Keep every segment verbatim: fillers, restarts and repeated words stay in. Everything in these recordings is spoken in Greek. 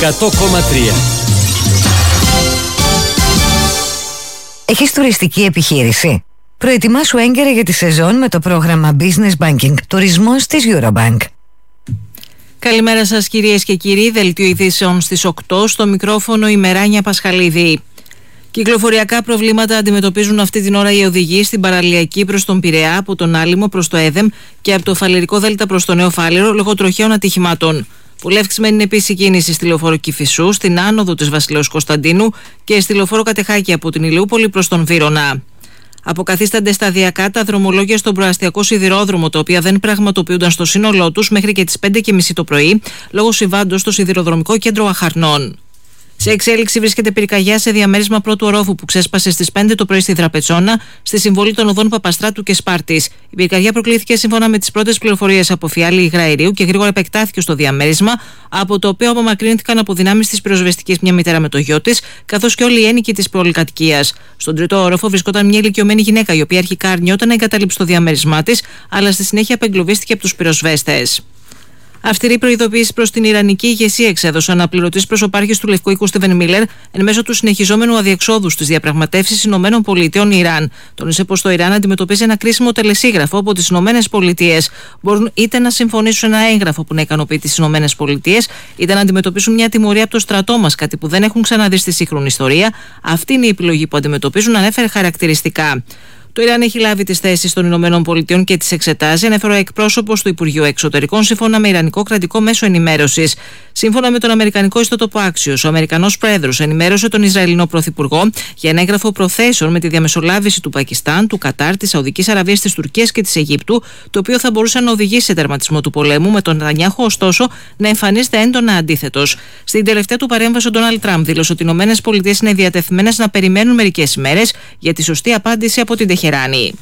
εκατό κόμμα τρία. Έχεις τουριστική επιχείρηση? Προετοιμάσου έγκαιρα για τη σεζόν με το πρόγραμμα Business Banking Τουρισμός της Eurobank. Καλημέρα σας κυρίες και κύριοι, δελτίο ειδήσεων στις οκτώ, στο μικρόφωνο η Μεράνια Πασχαλίδη. Κυκλοφοριακά προβλήματα αντιμετωπίζουν αυτή την ώρα οι οδηγοί στην παραλιακή προς τον Πειραιά, από τον Άλυμο προς το Έδεμ και από το Φαλερικό Δέλτα προς το Νέο Φάληρο λόγω τροχαίων ατυχημάτων. Πολύ αυξημένη είναι επίσης η κίνηση στη λεωφόρο Κηφισού, στην άνοδο της Βασιλέως Κωνσταντίνου και στη λεωφόρο Κατεχάκη από την Ηλιούπολη προς τον Βύρωνα. Αποκαθίστανται σταδιακά τα δρομολόγια στον προαστιακό σιδηρόδρομο, τα οποία δεν πραγματοποιούνταν στο σύνολό τους μέχρι και τις πέντε και μισή το πρωί, λόγω συμβάντος στο σιδηροδρομικό κέντρο Αχαρνών. Σε εξέλιξη βρίσκεται πυρκαγιά σε διαμέρισμα πρώτου ορόφου που ξέσπασε στις πέντε το πρωί στη Δραπετσόνα, στη συμβολή των οδών Παπαστράτου και Σπάρτης. Η πυρκαγιά προκλήθηκε σύμφωνα με τις πρώτες πληροφορίες από φιάλη υγραερίου και γρήγορα επεκτάθηκε στο διαμέρισμα, από το οποίο απομακρύνθηκαν από δυνάμεις της πυροσβεστικής μια μητέρα με το γιο της, καθώς και όλοι οι ένοικοι της πολυκατοικίας. Στον τρίτο όροφο βρισκόταν μια ηλικιωμένη γυναίκα, η οποία αρχικά αρνιόταν να εγκαταλείψει το διαμέρισμά της, αλλά στη συνέχεια απεγκλωβίστηκε από τους πυροσβέστες. Αυστηρή προειδοποίηση προς την Ιρανική ηγεσία εξέδωσε ο αναπληρωτής προσωπάρχης του Λευκού Οίκου Στίβεν Μίλερ εν μέσω του συνεχιζόμενου αδιεξόδου στις διαπραγματεύσεις ΗΠΑ-Ιράν. Τόνισε πως το Ιράν αντιμετωπίζει ένα κρίσιμο τελεσίγραφο από τις ΗΠΑ. Μπορούν είτε να συμφωνήσουν ένα έγγραφο που να ικανοποιεί τις ΗΠΑ, είτε να αντιμετωπίσουν μια τιμωρία από το στρατό μας, κάτι που δεν έχουν ξαναδεί στη σύγχρονη ιστορία. Αυτή είναι η επιλογή που αντιμετωπίζουν, ανέφερε χαρακτηριστικά. Το Ιράν έχει λάβει τις θέσεις των Ηνωμένων Πολιτειών και τις εξετάζει, ανέφερε ο εκπρόσωπος του Υπουργείου Εξωτερικών, σύμφωνα με Ιρανικό κρατικό μέσο ενημέρωσης. Σύμφωνα με τον Αμερικανικό ιστότοπο Axios, ο Αμερικανός Πρόεδρος ενημέρωσε τον Ισραηλινό Πρωθυπουργό για ένα έγγραφο προθέσεων με τη διαμεσολάβηση του Πακιστάν, του Κατάρ, της Σαουδικής Αραβίας, της Τουρκίας και της Αιγύπτου, το οποίο θα μπορούσε να οδηγήσει σε τερματισμό του πολέμου, με τον Νετανιάχου ωστόσο να εμφανίζεται έντονα αντίθετος. Στην τελευταία του παρέμβαση, ο Ντόναλντ Τραμπ δήλωσε ότι οι ΗΠΑ είναι διατεθειμένες να περιμένουν μερικές ημέρες για τη σωστή απάντηση από την Τεχεράνη.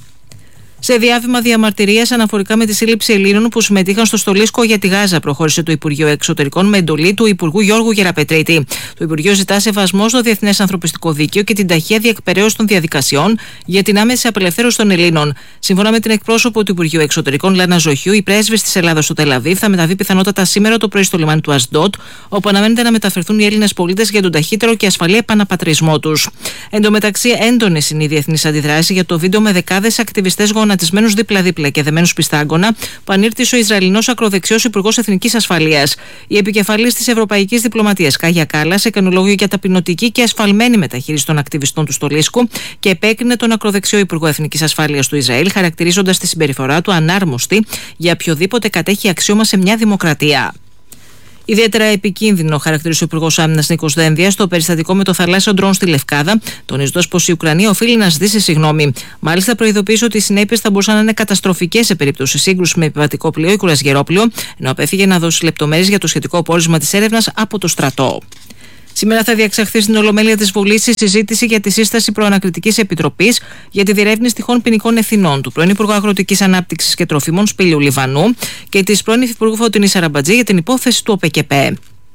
Σε διάβημα διαμαρτυρίας αναφορικά με τη σύλληψη Ελλήνων που συμμετείχαν στο στολίσκο για τη Γάζα, προχώρησε το Υπουργείο Εξωτερικών με εντολή του Υπουργού Γιώργου Γεραπετρίτη. Το Υπουργείο ζητά σεβασμό στο Διεθνές Ανθρωπιστικό Δίκαιο και την ταχεία διεκπεραίωση των διαδικασιών για την άμεση απελευθέρωση των Ελλήνων. Σύμφωνα με την εκπρόσωπο του Υπουργείου Εξωτερικών, Λάνα Ζωχιού, η πρέσβης της Ελλάδας στο Τελ Αβίβ θα μεταβεί πιθανότατα σήμερα το πρωί στο λιμάνι του Ασντότ, όπου αναμένεται να μεταφερθούν οι Έλληνες πολίτες για τον ταχύτερο και ασφαλή επαναπατρισμό τους. Εν τω μεταξύ, έντονες είναι οι διεθνείς αντιδράσεις για το βίντεο με δεκάδες ακτιβιστές γονατισμένους δίπλα-δίπλα και δεμένους πιστάγκωνα που ανήρτησε ο Ισραηλινός ακροδεξιός Υπουργός Εθνικής Ασφαλείας. Η επικεφαλής της Ευρωπαϊκής Διπλωματίας, Κάγια Κάλλας, έκανε λόγο για ταπεινωτική και ασφαλμένη μεταχείριση των ακτιβιστών του στολίσκου και επέκρινε τον ακροδεξιό Υπουργό Εθνικής Ασφαλείας του Ισραήλ, χαρακτηρίζοντας τη συμπεριφορά του ανάρμοστη για οποιοδήποτε κατέχει αξίωμα σε μια δημοκρατία. Ιδιαίτερα επικίνδυνο, χαρακτήρισε ο Υπουργός Άμυνας Νίκος Δένδιας, το περιστατικό με το θαλάσσιο ντρόν στη Λευκάδα, τονίζοντας πως η Ουκρανία οφείλει να ζητήσει συγγνώμη. Μάλιστα, προειδοποίησε ότι οι συνέπειες θα μπορούσαν να είναι καταστροφικές σε περίπτωση σύγκρουση με επιβατικό πλοίο ή κουρασγερόπλοιο, ενώ απέφυγε να δώσει λεπτομέρειες για το σχετικό πόρισμα της έρευνας από το στρατό. Σήμερα θα διεξαχθεί στην Ολομέλεια της Βουλής η συζήτηση για τη σύσταση προανακριτικής επιτροπής για τη διερεύνηση τυχόν ποινικών ευθυνών του πρώην Υπουργού Αγροτικής Ανάπτυξης και Τροφίμων Σπύλιου Λιβανού και της πρώην Υφυπουργού Φωτεινής Αραμπατζή για την υπόθεση του ΟΠΕΚΕΠΕ.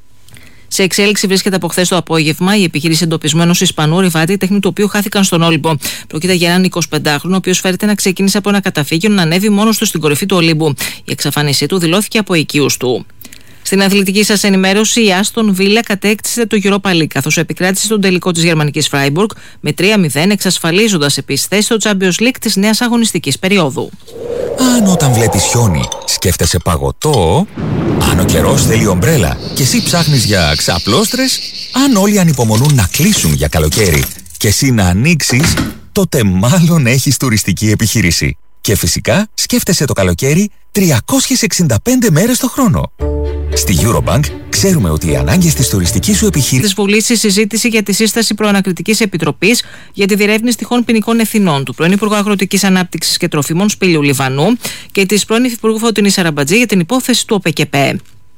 Σε εξέλιξη βρίσκεται από χθες το απόγευμα η επιχείρηση εντοπισμού ενός Ισπανού ορειβάτη, τέχνη του οποίου χάθηκαν στον Όλυμπο. Πρόκειται για έναν εικοσιπεντάχρονο, ο οποίος φέρεται να ξεκίνησε από ένα καταφύγιο να ανέβει μόνος του στην κορυφή του Ολύμπου. Η εξαφάνισή του δηλώθηκε από οικείους του. Στην αθλητική σας ενημέρωση, η Άστον Βίλα κατέκτησε το Europa League, καθώς επικράτησε τον τελικό της γερμανικής Φράιμπουργκ με τρία μηδέν, εξασφαλίζοντας επίσης θέση στο Champions League της νέας αγωνιστικής περίοδου. Αν όταν βλέπεις χιόνι σκέφτεσαι παγωτό, αν ο καιρός θέλει ομπρέλα και εσύ ψάχνεις για ξαπλώστρες, αν όλοι ανυπομονούν να κλείσουν για καλοκαίρι και εσύ να ανοίξεις, τότε μάλλον έχεις τουριστική επιχείρηση. Και φυσικά σκέφτεσαι το καλοκαίρι τριακόσιες εξήντα πέντε μέρες το χρόνο. Στη Eurobank ξέρουμε ότι οι ανάγκες της τουριστικής σου επιχείρησης... Της Βουλής η συζήτηση για τη σύσταση προανακριτικής επιτροπής για τη διερεύνηση τυχόν ποινικών ευθυνών του πρώην Υπουργού Αγροτικής Ανάπτυξης και Τροφίμων Σπύλιου Λιβανού και της πρώην Υφυπουργού Φωτεινής Αραμπατζή για την υπόθεση του ΟΠΕΚΕΠΕ.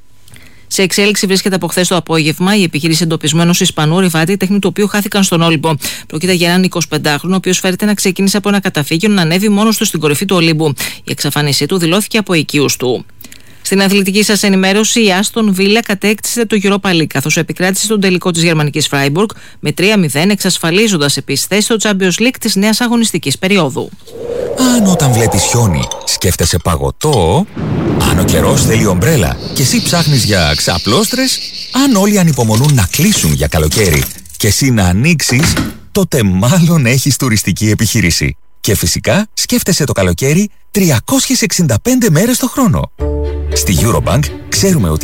Σε εξέλιξη βρίσκεται από χθες το απόγευμα η επιχείρηση εντοπισμού ενός Ισπανού ορειβάτη, τέχνη του οποίου χάθηκαν στον Όλυμπο. Πρόκειται για έναν εικοσιπεντάχρονο, ο οποίος φέρεται να ξεκίνησε από ένα καταφύγιο να ανέβει μόνος του στην κορυφή του Ολύμπου. Η εξαφάνισή του δηλώθηκε από οικείους του. Στην αθλητική σας ενημέρωση, η Άστον Βίλα κατέκτησε το Europa League, καθώς επικράτησε τον τελικό της γερμανικής Φράιμπουργκ με τρία μηδέν, εξασφαλίζοντας επίσης θέση στο Champions League της νέας αγωνιστικής περίοδου. Αν όταν βλέπεις χιόνι σκέφτεσαι παγωτό, αν ο καιρός θέλει ομπρέλα και εσύ ψάχνεις για ξαπλώστρες, αν όλοι ανυπομονούν να κλείσουν για καλοκαίρι και εσύ να ανοίξεις, τότε μάλλον έχεις τουριστική επιχείρηση. Και φυσικά σκέφτεσαι το καλοκαίρι τριακόσιες εξήντα πέντε μέρες το χρόνο. Στη Eurobank ξέρουμε ότι